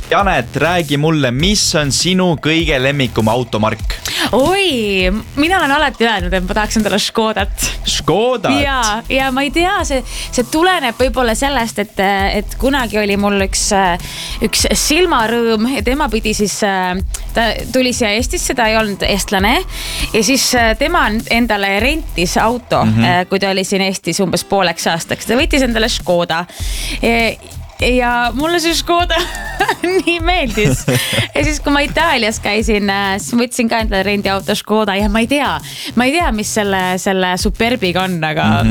Janet, räägi mulle, mis on sinu kõige lemmikum automark? Oi, mina olen alati öelnud, et ma tahaks endale Škodat. Škodat? Ja ma ei tea, see tuleneb võib-olla sellest, et kunagi oli mul üks silmarõõm ja tema pidi siis, ta tuli siia Eestisse, ta ei olnud eestlane ja siis tema endale rentis auto, kui ta oli siin Eestis umbes pooleks aastaks. Ta võttis endale Škoda ja mulle see Škoda nii meeldis. Ja siis, kui ma Itaalias käisin, siis võtsin ka endale rendiauto Škoda ja ma ei tea, mis selle Superbiga on,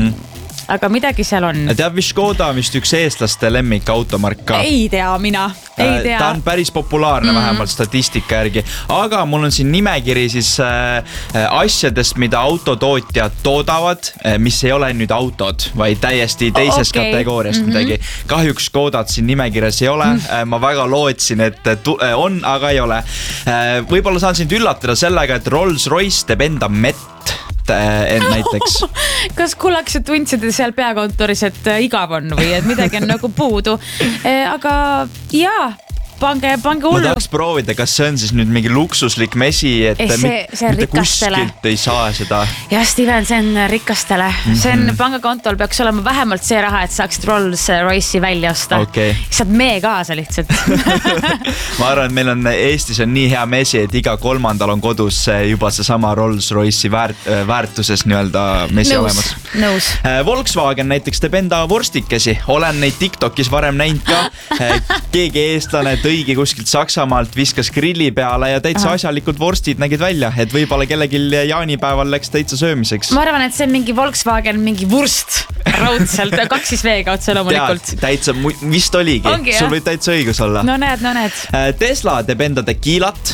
aga midagi seal on. Tead, mis Škoda on vist üks eestlaste lemmik automark ka? Ei tea, mina. Ei tea. Ta on päris populaarne vähemalt statistika järgi. Aga mul on siin nimekiri siis asjadest, mida autotootjad toodavad, mis ei ole nüüd autod, vaid täiesti teises kategooriast midagi. Kahjuks Škodat siin nimekirjas ei ole. Ma väga lootsin, et on, aga ei ole. Võib-olla saan sind üllatada sellega, et Rolls-Royce teeb enda mett näiteks. Kas kullakesed tundsid seal peakontoris, et igav on või et midagi on nagu puudu? Aga jaa, pange hullu. Ma tahaks proovida, kas see on siis nüüd mingi luksuslik mesi, et mitte kuskilt ei saa seda. Ja Steven, see on rikastele. See on pangakontol peaks olema vähemalt see raha, et saaksid Rolls-Royce'i välja osta. Saad mee kaasa lihtsalt. Ma arvan, et meil on Eestis on nii hea mesi, et iga kolmandal on kodus juba see sama Rolls-Royce'i väärtuses nii-öelda mesi olemas. Nõus. Volkswagen näiteks teeb enda vorstikesi. Olen neid TikTokis varem näinud ka. Keegi eestlane tõigi kuskilt Saksamaalt, viskas grilli peale ja täitsa asjalikult vorstid nägid välja, et võib-olla kellelgi jaanipäeval läks täitsa söömiseks. Ma arvan, et see on mingi Volkswagen, mingi vurst raudselt, 2 veega otse loomulikult. Tead, täitsa, vist oligi. Sul võib täitsa õigus olla. No näed. Tesla teeb enda tekiilat.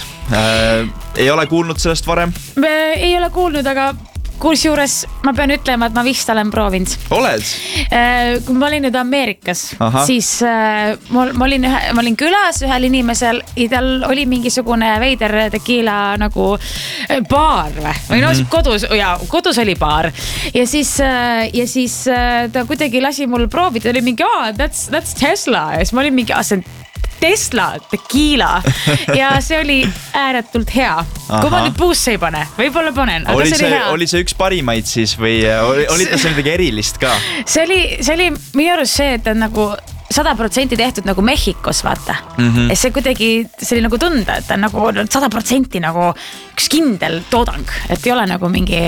Ei ole kuulnud sellest varem? Ei ole kuulnud, aga kusjuures ma pean ütlema, et ma vist olen proovinud. Oled? Kui ma olin nüüd Ameerikas, siis ma olin külas ühel inimesel ja tal oli mingisugune veider tekiila nagu baar või no kodus oli baar ja siis ta kuidagi lasi mul proovida, oli mingi, that's Tesla ja siis ma olin mingi, see on Tesla tekiila ja see oli ääretult hea. Kui ma nüüd puusse ei pane, võib-olla panen, aga see oli hea. Oli see üks parimaid siis või oli ta see midagi erilist ka? See oli minu arust see, et on nagu 100% tehtud nagu Mehhikos, vaata. Ja see kuidagi, see oli nagu tunda, et on nagu 100% nagu üks kindel toodang, et ei ole nagu mingi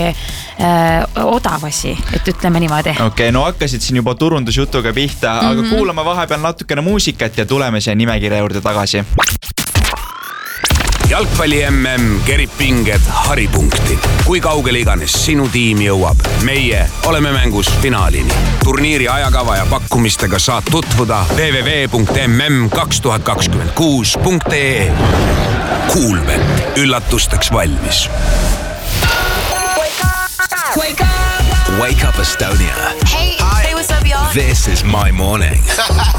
odav asi, et ütleme niimoodi. Okei, no hakkasid siin juba turundusjutuga pihta, aga kuulame vahepeal natukene muusikat ja tuleme siia nimekirja juurde tagasi. Jalgpalli MM kerib pinged haripunkti. Kui kaugele iganes sinu tiim jõuab, meie oleme mängus finaalini. Turniiri ajakava ja pakkumistega saad tutvuda www.mm2026.ee. Coolbet, üllatusteks valmis. Wake up Estonia. Hey, what's up, y'all? This is my morning.